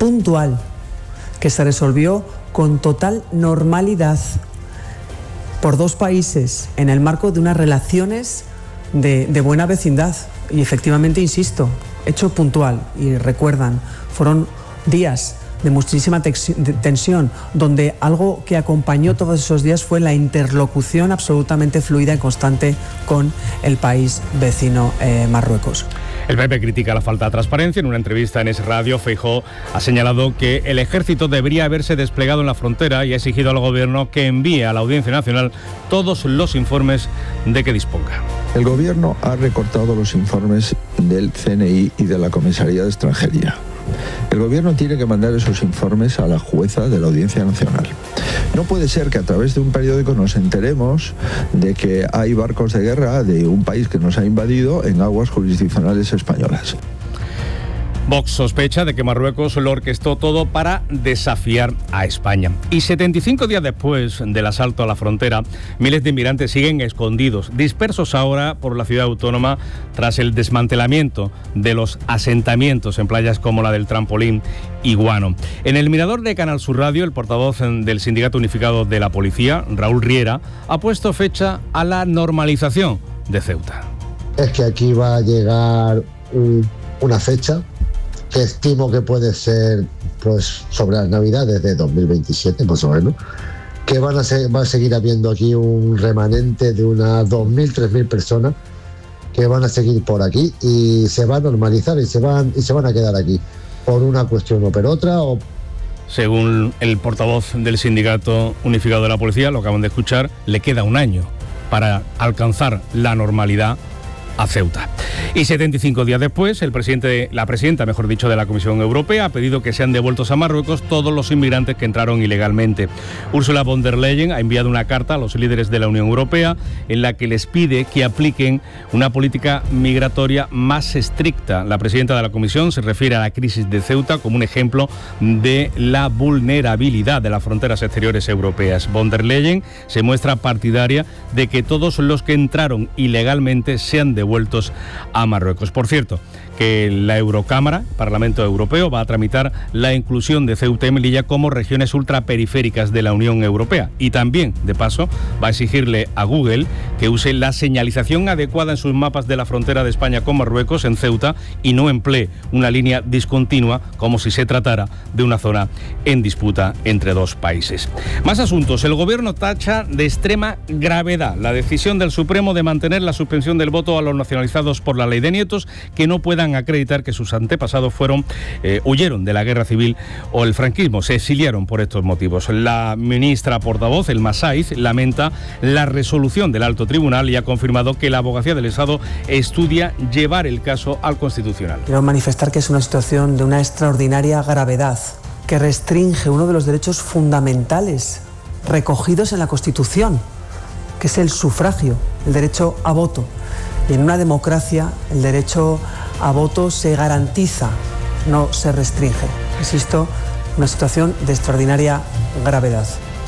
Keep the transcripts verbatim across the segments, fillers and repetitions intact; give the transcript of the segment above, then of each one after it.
puntual que se resolvió con total normalidad por dos países en el marco de unas relaciones de, de buena vecindad. Y efectivamente, insisto, hecho puntual. Y recuerdan, fueron días de muchísima tensión, donde algo que acompañó todos esos días fue la interlocución absolutamente fluida y constante con el país vecino eh, Marruecos. El P P critica la falta de transparencia. En una entrevista en Es Radio, Feijóo ha señalado que el ejército debería haberse desplegado en la frontera y ha exigido al gobierno que envíe a la Audiencia Nacional todos los informes de que disponga. El gobierno ha recortado los informes del C N I y de la Comisaría de Extranjería. El gobierno tiene que mandar esos informes a la jueza de la Audiencia Nacional. No puede ser que a través de un periódico nos enteremos de que hay barcos de guerra de un país que nos ha invadido en aguas jurisdiccionales españolas. Vox sospecha de que Marruecos lo orquestó todo para desafiar a España. Y setenta y cinco días después del asalto a la frontera, miles de inmigrantes siguen escondidos, dispersos ahora por la ciudad autónoma tras el desmantelamiento de los asentamientos en playas como la del Trampolín y Guano. En el mirador de Canal Sur Radio, el portavoz del Sindicato Unificado de la Policía, Raúl Riera, ha puesto fecha a la normalización de Ceuta. Es que aquí va a llegar un, una fecha que estimo que puede ser pues sobre las Navidades de dos mil veintisiete, más o menos, que van a ser, va a seguir habiendo aquí un remanente de unas dos mil, tres mil personas que van a seguir por aquí y se va a normalizar y se van, y se van a quedar aquí por una cuestión o por otra. O... Según el portavoz del Sindicato Unificado de la Policía, lo acaban de escuchar, le queda un año para alcanzar la normalidad a Ceuta. Y setenta y cinco días después, el presidente, la presidenta, mejor dicho, de la Comisión Europea ha pedido que sean devueltos a Marruecos todos los inmigrantes que entraron ilegalmente. Ursula von der Leyen ha enviado una carta a los líderes de la Unión Europea en la que les pide que apliquen una política migratoria más estricta. La presidenta de la Comisión se refiere a la crisis de Ceuta como un ejemplo de la vulnerabilidad de las fronteras exteriores europeas. Von der Leyen se muestra partidaria de que todos los que entraron ilegalmente sean devueltos a Marruecos. Por cierto, que la Eurocámara, Parlamento Europeo, va a tramitar la inclusión de Ceuta y Melilla como regiones ultraperiféricas de la Unión Europea. Y también, de paso, va a exigirle a Google que use la señalización adecuada en sus mapas de la frontera de España con Marruecos en Ceuta y no emplee una línea discontinua como si se tratara de una zona en disputa entre dos países. Más asuntos. El Gobierno tacha de extrema gravedad la decisión del Supremo de mantener la suspensión del voto a los nacionalizados por la ley de nietos que no puedan acreditar que sus antepasados fueron eh, huyeron de la guerra civil o el franquismo, se exiliaron por estos motivos. La ministra portavoz, Elma Saiz, lamenta la resolución del Alto Tribunal y ha confirmado que la Abogacía del Estado estudia llevar el caso al Constitucional. Quiero manifestar que es una situación de una extraordinaria gravedad que restringe uno de los derechos fundamentales recogidos en la Constitución, que es el sufragio, el derecho a voto. Y en una democracia el derecho a voto se garantiza, no se restringe. Insisto, una situación de extraordinaria gravedad.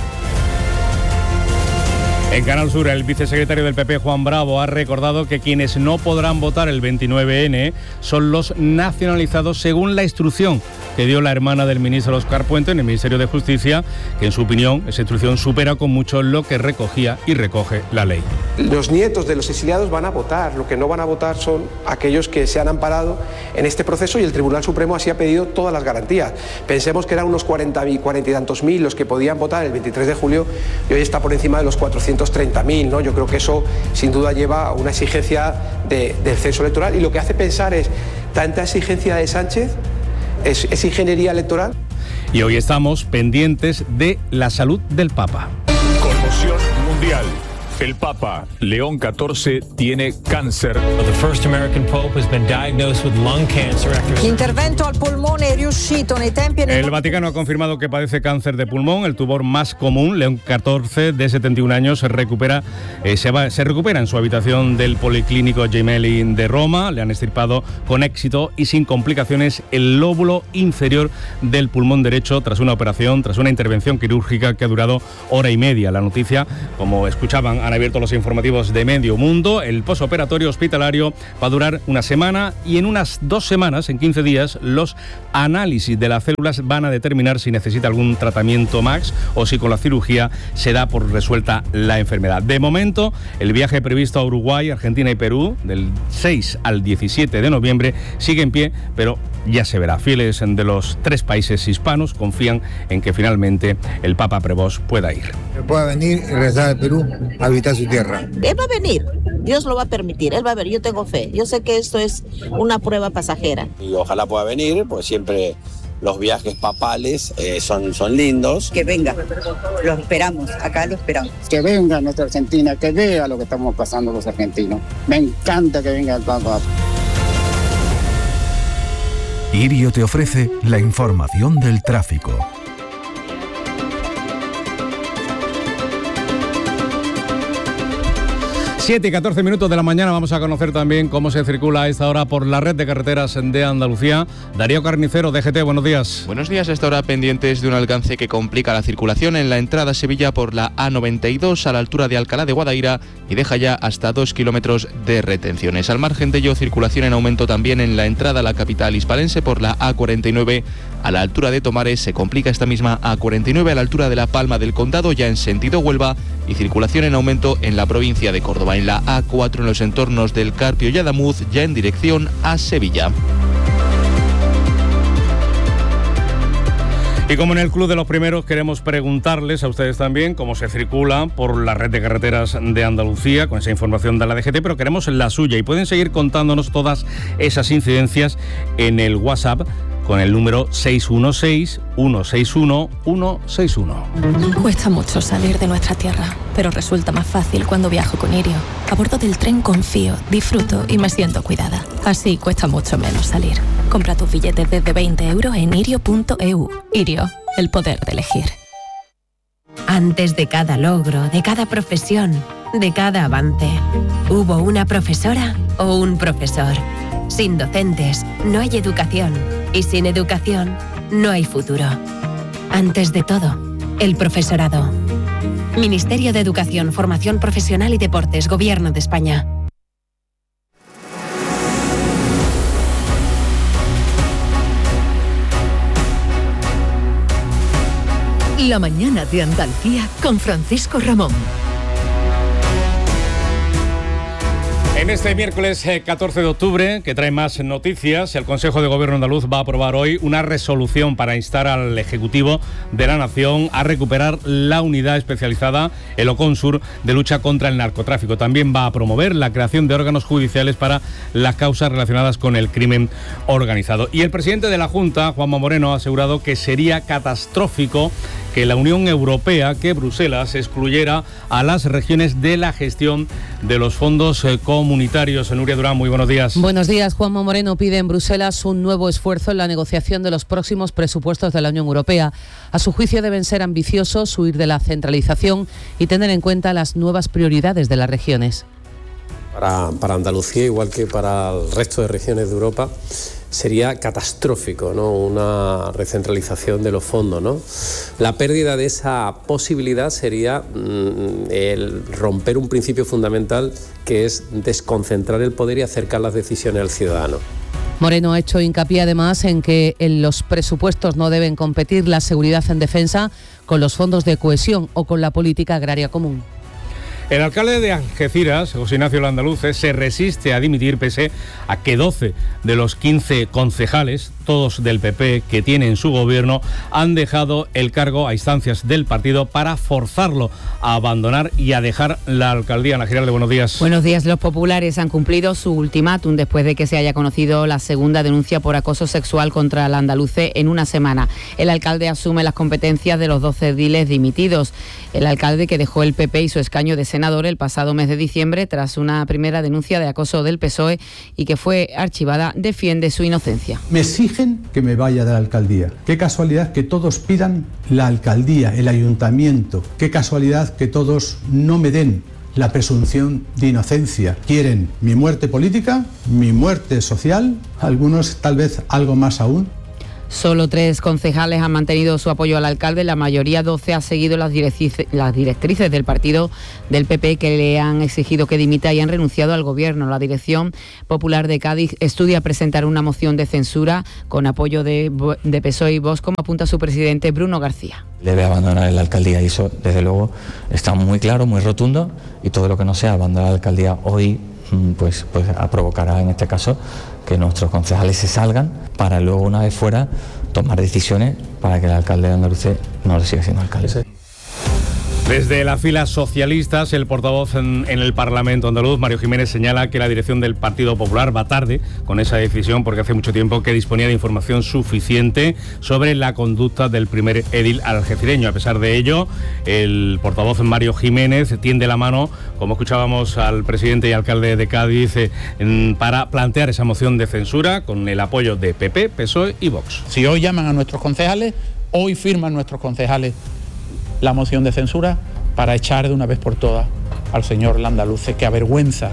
En Canal Sur, el vicesecretario del P P, Juan Bravo, ha recordado que quienes no podrán votar el veintinueve ene son los nacionalizados según la instrucción que dio la hermana del ministro Óscar Puente en el Ministerio de Justicia, que en su opinión esa instrucción supera con mucho lo que recogía y recoge la ley. Los nietos de los exiliados van a votar, lo que no van a votar son aquellos que se han amparado en este proceso y el Tribunal Supremo así ha pedido todas las garantías. Pensemos que eran unos cuarenta, cuarenta y tantos mil los que podían votar el veintitrés de julio y hoy está por encima de los cuatrocientos treinta mil, ¿no? Yo creo que eso sin duda lleva a una exigencia de, del censo electoral y lo que hace pensar es tanta exigencia de Sánchez, es, es ingeniería electoral. Y hoy estamos pendientes de la salud del Papa. Conmoción mundial. El Papa León catorce tiene cáncer. The first American pope has been diagnosed with lung cancer after... Intervento al pulmone è riuscito nei tempi... El Vaticano ha confirmado que padece cáncer de pulmón, el tumor más común. León catorce, de setenta y un años, se recupera, eh, se, va, se recupera en su habitación del Policlínico Gemelli de Roma. Le han extirpado con éxito y sin complicaciones el lóbulo inferior del pulmón derecho tras una operación, tras una intervención quirúrgica que ha durado hora y media. La noticia, como escuchaban han abierto los informativos de Medio Mundo. El posoperatorio hospitalario va a durar una semana y en unas dos semanas, en quince días, los análisis de las células van a determinar si necesita algún tratamiento más o si con la cirugía se da por resuelta la enfermedad. De momento, el viaje previsto a Uruguay, Argentina y Perú, del seis al diecisiete de noviembre, sigue en pie, pero ya se verá. Fieles de los tres países hispanos confían en que finalmente el Papa Prevost pueda ir. Pueda venir y regresar al Perú a habitar su tierra. Él va a venir, Dios lo va a permitir, él va a venir, yo tengo fe, yo sé que esto es una prueba pasajera. Y ojalá pueda venir, pues siempre los viajes papales eh, son, son lindos. Que venga, lo esperamos, acá lo esperamos. Que venga nuestra Argentina, que vea lo que estamos pasando los argentinos. Me encanta que venga el Papa. Irio te ofrece la información del tráfico. siete y catorce minutos de la mañana vamos a conocer también cómo se circula a esta hora por la red de carreteras de Andalucía. Darío Carnicero, D G T, buenos días. Buenos días, a esta hora pendientes de un alcance que complica la circulación en la entrada a Sevilla por la A noventa y dos a la altura de Alcalá de Guadaira y deja ya hasta dos kilómetros de retenciones. Al margen de ello, circulación en aumento también en la entrada a la capital hispalense por la A cuarenta y nueve a la altura de Tomares. Se complica esta misma A cuarenta y nueve a la altura de la Palma del Condado, ya en sentido Huelva, y circulación en aumento en la provincia de Córdoba. En la A cuatro en los entornos del Carpio y Adamuz, ya en dirección a Sevilla. Y como en el Club de los Primeros, queremos preguntarles a ustedes también cómo se circula por la red de carreteras de Andalucía, con esa información de la D G T, pero queremos la suya y pueden seguir contándonos todas esas incidencias en el WhatsApp con el número seis uno seis, uno seis uno, uno seis uno. Cuesta mucho salir de nuestra tierra, pero resulta más fácil cuando viajo con Irio. A bordo del tren confío, disfruto y me siento cuidada. Así cuesta mucho menos salir. Compra tus billetes desde veinte euros en irio punto e u. Irio, el poder de elegir. Antes de cada logro, de cada profesión, de cada avance, hubo una profesora o un profesor. Sin docentes no hay educación y sin educación no hay futuro. Antes de todo, el profesorado. Ministerio de Educación, Formación Profesional y Deportes, Gobierno de España. La mañana de Andalucía con Francisco Ramón. En este miércoles catorce de octubre, que trae más noticias, el Consejo de Gobierno andaluz va a aprobar hoy una resolución para instar al Ejecutivo de la Nación a recuperar la unidad especializada, el OCONSUR, de lucha contra el narcotráfico. También va a promover la creación de órganos judiciales para las causas relacionadas con el crimen organizado. Y el presidente de la Junta, Juanma Moreno, ha asegurado que sería catastrófico que la Unión Europea, que Bruselas excluyera a las regiones de la gestión de los fondos comunitarios. Nuria Durán, muy buenos días. Buenos días. Juanma Moreno pide en Bruselas un nuevo esfuerzo en la negociación de los próximos presupuestos de la Unión Europea. A su juicio deben ser ambiciosos, huir de la centralización y tener en cuenta las nuevas prioridades de las regiones. Para, para Andalucía, igual que para el resto de regiones de Europa, sería catastrófico, ¿no?, una recentralización de los fondos, ¿no? La pérdida de esa posibilidad sería mmm, el romper un principio fundamental, que es desconcentrar el poder y acercar las decisiones al ciudadano. Moreno ha hecho hincapié además en que en los presupuestos no deben competir la seguridad en defensa con los fondos de cohesión o con la política agraria común. El alcalde de Algeciras, José Ignacio Landaluce, se resiste a dimitir pese a que doce de los quince concejales, todos del P P, que tiene en su gobierno, han dejado el cargo a instancias del partido para forzarlo a abandonar y a dejar la alcaldía. Ana Giralde, buenos días. Buenos días. Los populares han cumplido su ultimátum después de que se haya conocido la segunda denuncia por acoso sexual contra Landaluce en una semana. El alcalde asume las competencias de los doce ediles dimitidos. El alcalde, que dejó el P P y su escaño de senador el pasado mes de diciembre tras una primera denuncia de acoso del P S O E y que fue archivada, defiende su inocencia. Me exigen que me vaya de la alcaldía. Qué casualidad que todos pidan la alcaldía, el ayuntamiento. Qué casualidad que todos no me den la presunción de inocencia. Quieren mi muerte política, mi muerte social, algunos tal vez algo más aún. Solo tres concejales han mantenido su apoyo al alcalde, la mayoría, doce, ha seguido las directrices, las directrices del partido del P P, que le han exigido que dimita y han renunciado al gobierno. La Dirección Popular de Cádiz estudia presentar una moción de censura con apoyo de, de P S O E y Vox, como apunta su presidente Bruno García. Debe abandonar la alcaldía y eso, desde luego, está muy claro, muy rotundo, y todo lo que no sea abandonar la alcaldía hoy, pues, pues provocará en este caso que nuestros concejales se salgan para luego, una vez fuera, tomar decisiones para que el alcalde de Andalucía no lo siga siendo alcalde. Desde las filas socialistas, el portavoz en, en el Parlamento andaluz, Mario Jiménez, señala que la dirección del Partido Popular va tarde con esa decisión porque hace mucho tiempo que disponía de información suficiente sobre la conducta del primer edil algecireño. A pesar de ello, el portavoz Mario Jiménez tiende la mano, como escuchábamos al presidente y alcalde de Cádiz, eh, en, para plantear esa moción de censura con el apoyo de P P, P S O E y Vox. Si hoy llaman a nuestros concejales, hoy firman nuestros concejales la moción de censura para echar de una vez por todas al señor Landaluce, que avergüenza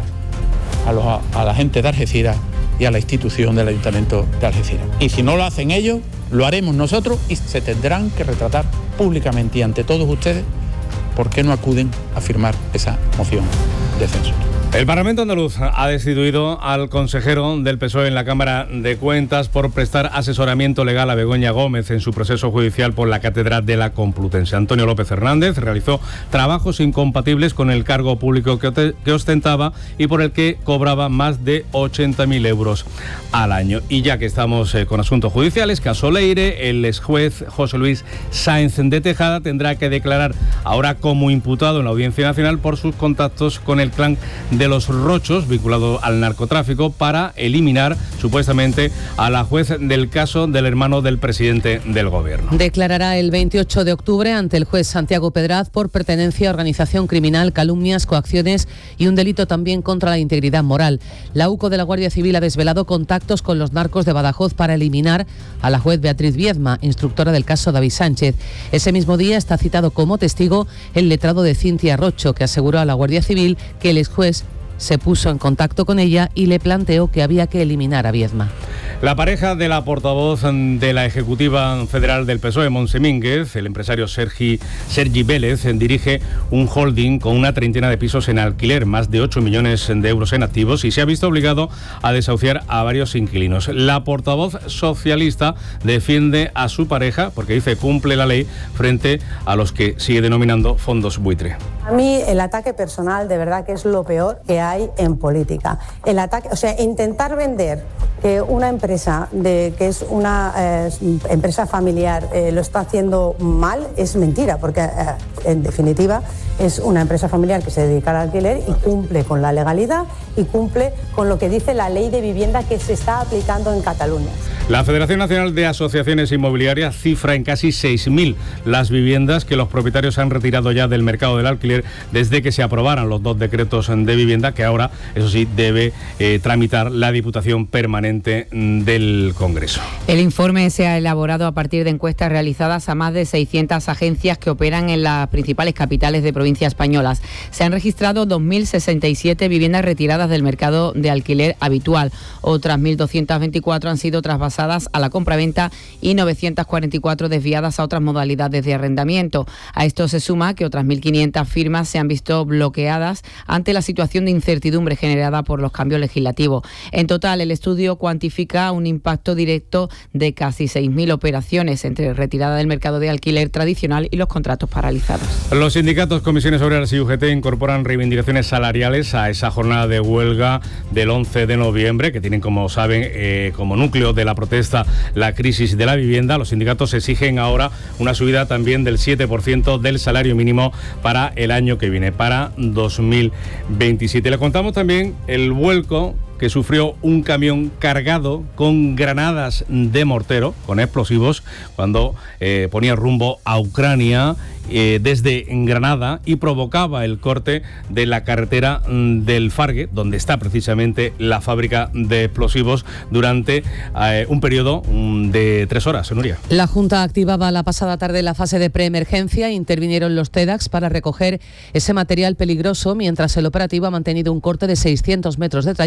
a, los, a la gente de Algeciras y a la institución del Ayuntamiento de Algeciras. Y si no lo hacen ellos, lo haremos nosotros y se tendrán que retratar públicamente y ante todos ustedes por qué no acuden a firmar esa moción de censura. El Parlamento andaluz ha destituido al consejero del P S O E en la Cámara de Cuentas por prestar asesoramiento legal a Begoña Gómez en su proceso judicial por la Cátedra de la Complutense. Antonio López Hernández realizó trabajos incompatibles con el cargo público que, que ostentaba y por el que cobraba más de ochenta mil euros al año. Y ya que estamos eh, con asuntos judiciales, caso Leire, el exjuez José Luis Sáenz de Tejada tendrá que declarar ahora como imputado en la Audiencia Nacional por sus contactos con el clan de de los Rochos, vinculado al narcotráfico, para eliminar supuestamente a la juez del caso del hermano del presidente del gobierno. Declarará el veintiocho de octubre ante el juez Santiago Pedraz por pertenencia a organización criminal, calumnias, coacciones y un delito también contra la integridad moral. La UCO de la Guardia Civil ha desvelado contactos con los narcos de Badajoz para eliminar a la juez Beatriz Viedma, instructora del caso David Sánchez. Ese mismo día está citado como testigo el letrado de Cintia Rocho, que aseguró a la Guardia Civil que el exjuez se puso en contacto con ella y le planteó que había que eliminar a Viedma. La pareja de la portavoz de la Ejecutiva Federal del P S O E, Montse Mínguez, el empresario Sergi, Sergi Vélez, dirige un holding con una treintena de pisos en alquiler, más de ocho millones de euros en activos, y se ha visto obligado a desahuciar a varios inquilinos. La portavoz socialista defiende a su pareja porque dice cumple la ley frente a los que sigue denominando fondos buitre. A mí el ataque personal de verdad que es lo peor que hay en política. El ataque, o sea, intentar vender que una empresa de que es una eh, empresa familiar eh, lo está haciendo mal es mentira, porque eh, en definitiva es una empresa familiar que se dedica al alquiler y cumple con la legalidad y cumple con lo que dice la ley de vivienda que se está aplicando en Cataluña. La Federación Nacional de Asociaciones Inmobiliarias cifra en casi seis mil las viviendas que los propietarios han retirado ya del mercado del alquiler desde que se aprobaran los dos decretos de vivienda que ahora, eso sí, debe eh, tramitar la Diputación Permanente del Congreso. El informe se ha elaborado a partir de encuestas realizadas a más de seiscientas agencias que operan en las principales capitales de provincias españolas. Se han registrado dos mil sesenta y siete viviendas retiradas del mercado de alquiler habitual. Otras mil doscientas veinticuatro han sido traspasadas a la compraventa y novecientas cuarenta y cuatro desviadas a otras modalidades de arrendamiento. A esto se suma que otras mil quinientas firmas se han visto bloqueadas ante la situación de incertidumbre generada por los cambios legislativos. En total, el estudio cuantifica un impacto directo de casi seis mil operaciones entre retirada del mercado de alquiler tradicional y los contratos paralizados. Los sindicatos, comisiones obreras y U G T incorporan reivindicaciones salariales a esa jornada de huelga del once de noviembre, que tienen, como saben, eh, como núcleo de la protesta la crisis de la vivienda. Los sindicatos exigen ahora una subida también del siete por ciento del salario mínimo para el año que viene, para dos mil veintisiete. Le contamos también el vuelco que sufrió un camión cargado con granadas de mortero, con explosivos, cuando eh, ponía rumbo a Ucrania eh, desde Granada y provocaba el corte de la carretera del Fargue, donde está precisamente la fábrica de explosivos, durante eh, un periodo de tres horas, Nuria. La Junta activaba la pasada tarde la fase de preemergencia. Intervinieron los TEDx para recoger ese material peligroso, mientras el operativo ha mantenido un corte de seiscientos metros de trayecto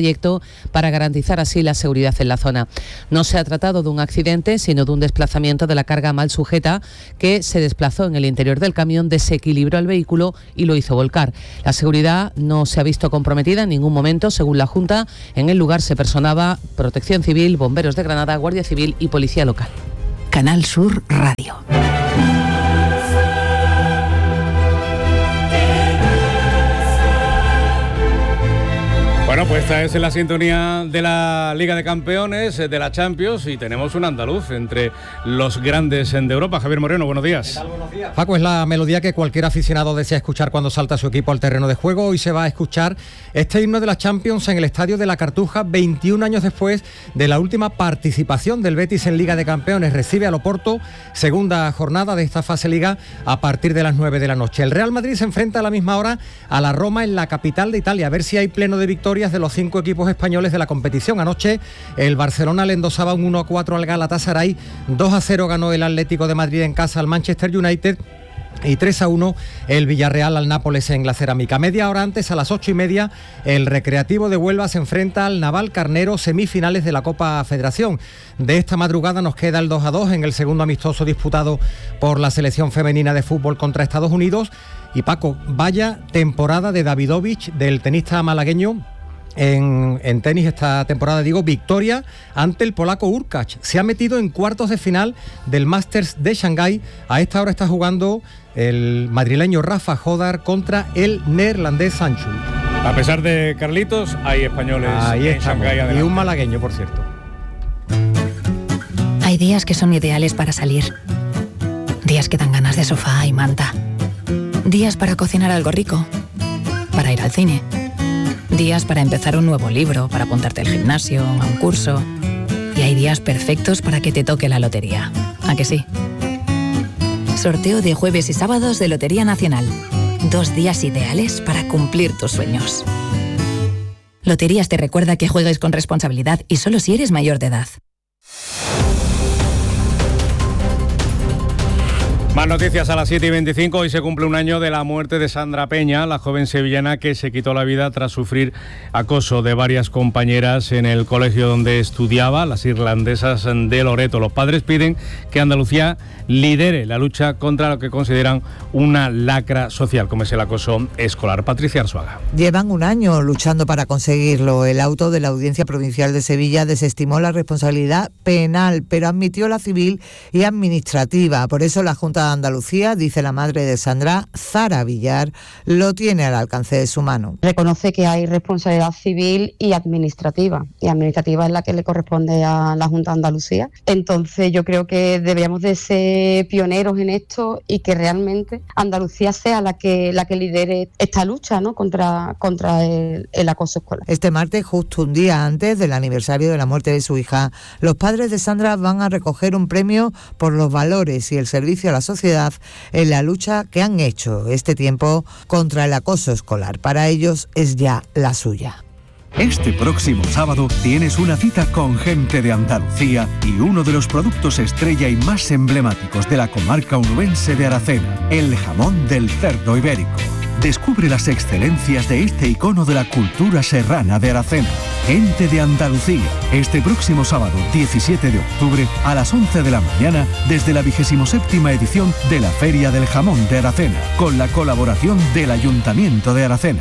para garantizar así la seguridad en la zona. No se ha tratado de un accidente, sino de un desplazamiento de la carga mal sujeta que se desplazó en el interior del camión, desequilibró el vehículo y lo hizo volcar. La seguridad no se ha visto comprometida en ningún momento, según la Junta. En el lugar se personaba Protección Civil, Bomberos de Granada, Guardia Civil y Policía Local. Canal Sur Radio. Bueno, pues esta es la sintonía de la Liga de Campeones, de la Champions, y tenemos un andaluz entre los grandes de Europa. Javier Moreno, buenos días. ¿Qué tal? Buenos días. Paco, es la melodía que cualquier aficionado desea escuchar cuando salta su equipo al terreno de juego. Hoy se va a escuchar este himno de la Champions en el Estadio de la Cartuja, veintiún años después de la última participación del Betis en Liga de Campeones. Recibe al Oporto, segunda jornada de esta fase Liga, a partir de las nueve de la noche. El Real Madrid se enfrenta a la misma hora a la Roma en la capital de Italia, a ver si hay pleno de victorias de los cinco equipos españoles de la competición. Anoche el Barcelona le endosaba un uno a cuatro al Galatasaray, dos a cero ganó el Atlético de Madrid en casa al Manchester United y tres a uno el Villarreal al Nápoles en la Cerámica. Media hora antes, a las ocho y media, el Recreativo de Huelva se enfrenta al Naval Carnero, semifinales de la Copa Federación. De esta madrugada nos queda el dos a dos en el segundo amistoso disputado por la selección femenina de fútbol contra Estados Unidos. Y Paco, vaya temporada de Davidovich, del tenista malagueño. En, en tenis esta temporada, digo, victoria ante el polaco Urkacz. Se ha metido en cuartos de final del Masters de Shanghái. A esta hora está jugando el madrileño Rafa Jodar contra el neerlandés Sanchul. A pesar de Carlitos, hay españoles Ahí en Shanghái. Y un malagueño, por cierto. Hay días que son ideales para salir. Días que dan ganas de sofá y manta. Días para cocinar algo rico. Para ir al cine. Días para empezar un nuevo libro, para apuntarte al gimnasio, a un curso. Y hay días perfectos para que te toque la lotería. ¿A que sí? Sorteo de jueves y sábados de Lotería Nacional. Dos días ideales para cumplir tus sueños. Loterías te recuerda que juegues con responsabilidad y solo si eres mayor de edad. Más noticias a las siete y veinticinco. Hoy se cumple un año de la muerte de Sandra Peña, la joven sevillana que se quitó la vida tras sufrir acoso de varias compañeras en el colegio donde estudiaba, las irlandesas de Loreto. Los padres piden que Andalucía lidere la lucha contra lo que consideran una lacra social, como es el acoso escolar. Patricia Arzuaga. Llevan un año luchando para conseguirlo. El auto de la Audiencia Provincial de Sevilla desestimó la responsabilidad penal, pero admitió la civil y administrativa. Por eso la Junta de Andalucía, dice la madre de Sandra, Zara Villar, lo tiene al alcance de su mano. Reconoce que hay responsabilidad civil y administrativa, y administrativa es la que le corresponde a la Junta de Andalucía. Entonces yo creo que deberíamos de ser pioneros en esto y que realmente Andalucía sea la que la que lidere esta lucha, ¿no?, contra, contra el, el acoso escolar. Este martes, justo un día antes del aniversario de la muerte de su hija, los padres de Sandra van a recoger un premio por los valores y el servicio a la sociedad en la lucha que han hecho este tiempo contra el acoso escolar. Para ellos es ya la suya. Este próximo sábado tienes una cita con gente de Andalucía y uno de los productos estrella y más emblemáticos de la comarca onubense de Aracena, el jamón del cerdo ibérico. Descubre las excelencias de este icono de la cultura serrana de Aracena. Gente de Andalucía, este próximo sábado diecisiete de octubre a las once de la mañana desde la vigésimo séptima edición de la Feria del Jamón de Aracena, con la colaboración del Ayuntamiento de Aracena.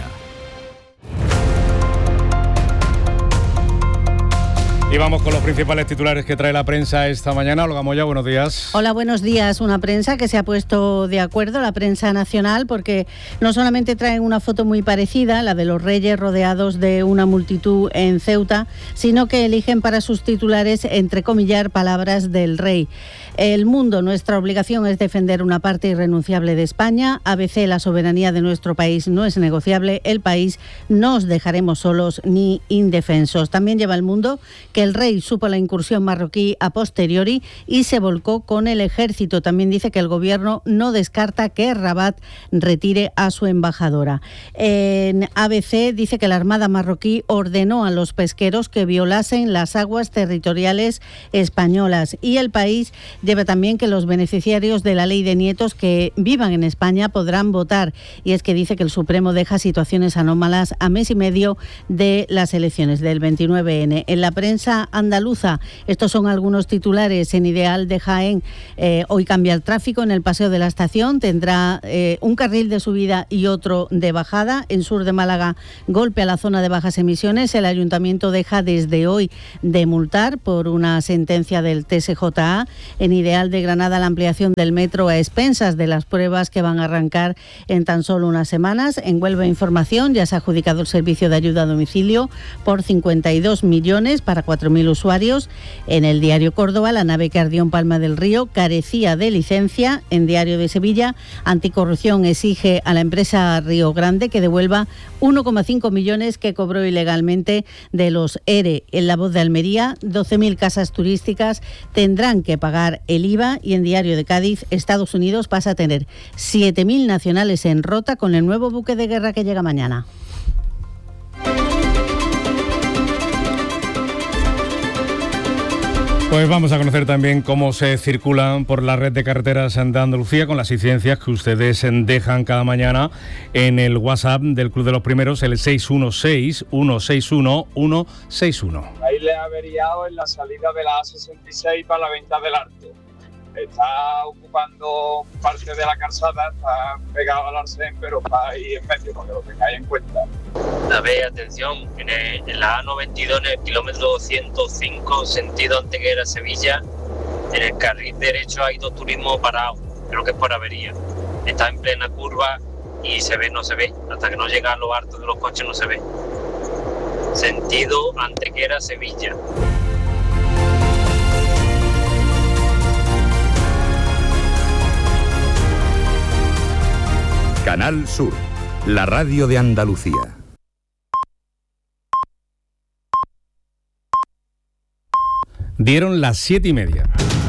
Y vamos con los principales titulares que trae la prensa esta mañana. Olga Moya, buenos días. Hola, buenos días. Una prensa que se ha puesto de acuerdo, la prensa nacional, porque no solamente traen una foto muy parecida, la de los reyes rodeados de una multitud en Ceuta, sino que eligen para sus titulares entrecomillar palabras del rey. El Mundo, nuestra obligación es defender una parte irrenunciable de España. A B C, la soberanía de nuestro país no es negociable. El País, no os dejaremos solos ni indefensos. También lleva El Mundo que El rey supo la incursión marroquí a posteriori y se volcó con el ejército. También dice que el gobierno no descarta que Rabat retire a su embajadora. En A B C dice que la Armada marroquí ordenó a los pesqueros que violasen las aguas territoriales españolas. Y El País lleva también que los beneficiarios de la ley de nietos que vivan en España podrán votar. Y es que dice que el Supremo deja situaciones anómalas a mes y medio de las elecciones del veintinueve ene. En la prensa andaluza, estos son algunos titulares. En Ideal de Jaén, eh, hoy cambia el tráfico en el Paseo de la Estación, tendrá eh, un carril de subida y otro de bajada. En Sur de Málaga, golpe a la zona de bajas emisiones. El ayuntamiento deja desde hoy de multar por una sentencia del T S J A. En Ideal de Granada, la ampliación del metro a expensas de las pruebas que van a arrancar en tan solo unas semanas. En Huelva Información ya se ha adjudicado el servicio de ayuda a domicilio por cincuenta y dos millones para cuatro mil usuarios. En el Diario Córdoba, la nave que ardió en Palma del Río carecía de licencia. En Diario de Sevilla, Anticorrupción exige a la empresa Río Grande que devuelva uno coma cinco millones que cobró ilegalmente de los E R E. En La Voz de Almería, doce mil casas turísticas tendrán que pagar el I V A. Y en Diario de Cádiz, Estados Unidos pasa a tener siete mil nacionales en Rota con el nuevo buque de guerra que llega mañana. Pues vamos a conocer también cómo se circulan por la red de carreteras de Andalucía con las incidencias que ustedes dejan cada mañana en el WhatsApp del Club de los Primeros, el seis uno seis, uno seis uno, uno seis uno. Ahí le ha averiado en la salida de la A sesenta y seis para la Venta del Arte. Está ocupando parte de la calzada, está pegado al arcén, pero está ahí en medio, porque lo tengáis en cuenta. A ver, atención, en, el, en la A noventa y dos, en el kilómetro doscientos cinco, sentido Antequera-Sevilla, en el carril derecho hay dos turismos parados, creo que es por avería. Está en plena curva y se ve, no se ve, hasta que no llega a los altos de los coches no se ve. Sentido Antequera-Sevilla. Canal Sur, la radio de Andalucía. Dieron las siete y media.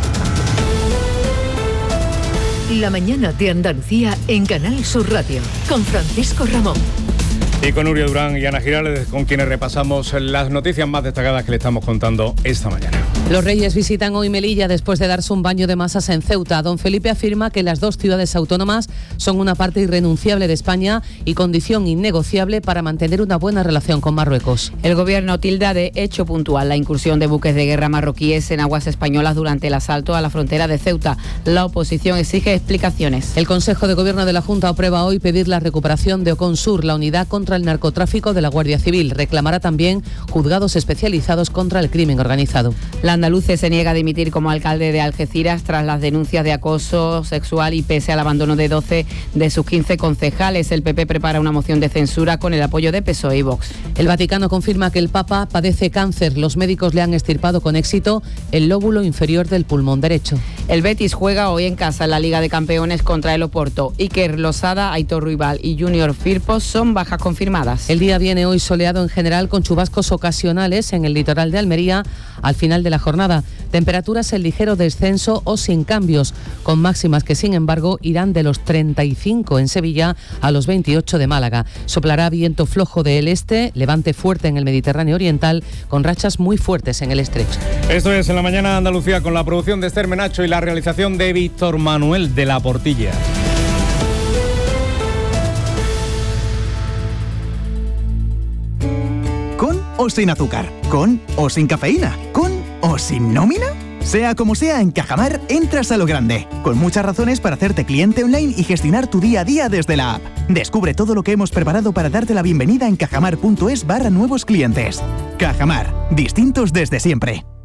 La mañana de Andalucía en Canal Sur Radio, con Francisco Ramón. Y con Nuria Durán y Ana Girales, con quienes repasamos las noticias más destacadas que le estamos contando esta mañana. Los Reyes visitan hoy Melilla después de darse un baño de masas en Ceuta. Don Felipe afirma que las dos ciudades autónomas son una parte irrenunciable de España y condición innegociable para mantener una buena relación con Marruecos. El gobierno tilda de hecho puntual la incursión de buques de guerra marroquíes en aguas españolas durante el asalto a la frontera de Ceuta. La oposición exige explicaciones. El Consejo de Gobierno de la Junta aprueba hoy pedir la recuperación de Oconsur, la unidad contra el narcotráfico de la Guardia Civil. Reclamará también juzgados especializados contra el crimen organizado. La andaluce se niega a dimitir como alcalde de Algeciras tras las denuncias de acoso sexual y pese al abandono de doce de sus quince concejales. El P P prepara una moción de censura con el apoyo de P S O E y Vox. El Vaticano confirma que el Papa padece cáncer. Los médicos le han extirpado con éxito el lóbulo inferior del pulmón derecho. El Betis juega hoy en casa en la Liga de Campeones contra el Oporto. Iker Losada, Aitor Ruibal y Junior Firpo son bajas confirmadas. El día viene hoy soleado en general con chubascos ocasionales en el litoral de Almería al final de la jornada. Temperaturas en ligero descenso o sin cambios, con máximas que sin embargo irán de los treinta y cinco en Sevilla a los veintiocho de Málaga. Soplará viento flojo del este, levante fuerte en el Mediterráneo oriental, con rachas muy fuertes en el estrecho. Esto es En la Mañana de Andalucía, con la producción de Esther Menacho y la realización de Víctor Manuel de la Portilla. ¿Con o sin azúcar? ¿Con o sin cafeína? ¿Con o sin nómina? Sea como sea, en Cajamar entras a lo grande, con muchas razones para hacerte cliente online y gestionar tu día a día desde la app. Descubre todo lo que hemos preparado para darte la bienvenida en cajamar punto es barra nuevos clientes. Cajamar, distintos desde siempre.